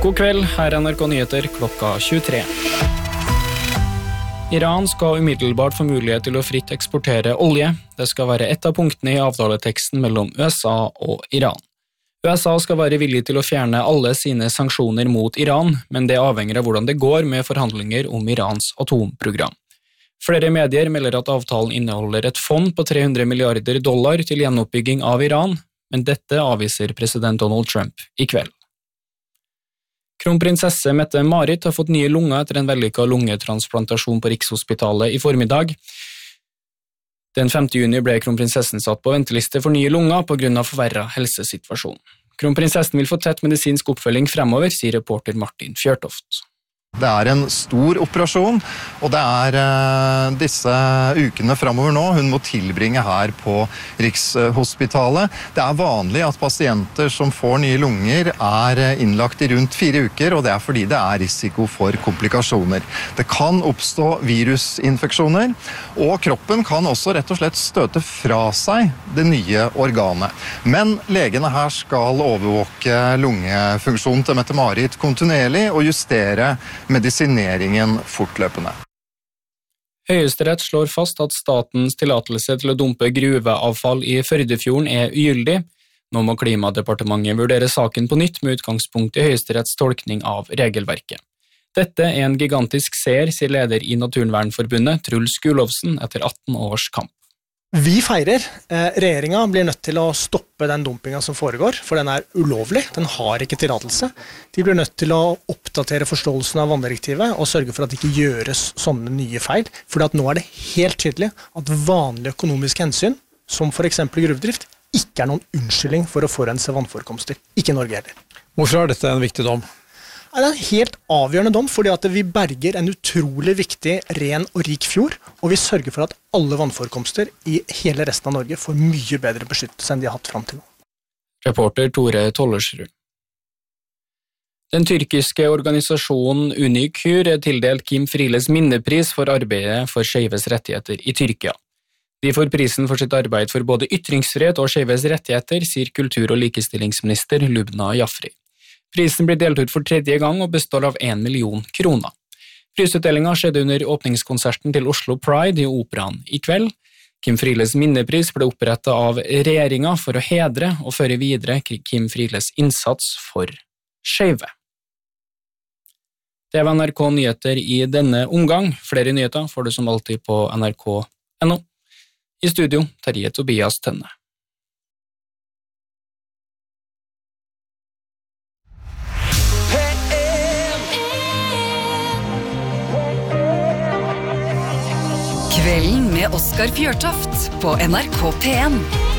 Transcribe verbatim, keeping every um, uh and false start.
God kveld, her er N R K Nyheter klokka tjuetre. Iran skal umiddelbart få mulighet til å fritt eksportere olje. Det skal være et av punktene i avtaleteksten mellom U S A og Iran. U S A skal være villig til å fjerne alle sine sanksjoner mot Iran, men det avhenger av hvordan det går med forhandlinger om Irans atomprogram. Flere medier melder at avtalen inneholder et fond på tre hundre milliarder dollar til gjenoppbygging av Iran, men dette avviser president Donald Trump i kveld. Kronprinsesse Mette-Marit har fått nye lunger etter en vellykket lungetransplantasjon på Rikshospitalet i formiddag. Den femte juni ble kronprinsessen satt på venteliste for nye lunger på grunn av forverret helsesituasjon. Kronprinsessen vil få tett medisinsk oppfølging fremover, sier reporter Martin Fjørtoft. Det er en stor operasjon, og det er uh, disse ukene fremover nå hun må tilbringe her på Rikshospitalet. Det er vanlig at pasienter som får nye lunger er innlagt i rundt fire uker, og det er fordi det er risiko for komplikasjoner. Det kan oppstå virusinfeksjoner, og kroppen kan også rett og slett støte fra seg det nye organet. Men legene her skal overvåke lungefunksjonen til Mette-Marit kontinuerlig og justere medisineringen fortløpende. Høyesterett slår fast at statens tillatelse til å dumpe gruveavfall i Førdefjorden er ugyldig. Nå må Klimadepartementet vurdere saken på nytt med utgangspunkt i Høyesteretts tolkning av regelverket. Dette er en gigantisk seier, sier leder i Naturvernforbundet, Truls Gulovsen, etter atten års kamp. Vi feirer. Regjeringen blir nødt til å stoppe den dumpingen som foregår, for den er ulovlig. Den har ikke tillatelse. De blir nødt til å oppdatere forståelsen av vanndirektivet og sørge for at det ikke gjøres sånne nye feil. For nå er det helt tydelig at vanlige økonomiske hensyn, som for eksempel gruvedrift, ikke er noen unnskyldning for å forurense vannforekomster. Ikke Norge heller. Hvorfor er dette en viktig dom? Det er en helt avgjørende dom, fordi at vi berger en utrolig viktig, ren og rik fjord, og vi sørger for at alle vannforekomster i hele resten av Norge får mye bedre beskyttelse enn de har hatt frem til nå. Reporter Tore Tollersrud. Den tyrkiske organisasjonen Unikur er tildelt Kim Frieles minnepris for arbeidet for skeives rettigheter i Tyrkia. De får prisen for sitt arbeid for både ytringsfrihet og skeives rettigheter, sier kultur- og likestillingsminister Lubna Jafri. Prisen blir delt ut for tredje gang og består av en million kroner. Prisutdelingen skjedde under åpningskonserten til Oslo Pride i Operaen i kveld. Kim Frieles minnepris ble opprettet av regjeringen for å hedre og føre videre Kim Frieles innsats for skeive. Det var N R K Nyheter i denne omgang. Flere nyheter får du som alltid på N R K punktum N O. I studio, Terje Tobias Tønne. Kvelden med Oskar Fjørtoft på N R K P en.